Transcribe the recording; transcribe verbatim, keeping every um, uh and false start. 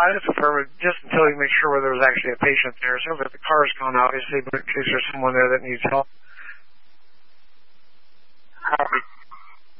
I just prefer just until you make sure where there was actually a patient there. So if the car's gone, obviously, but in case there's someone there that needs help.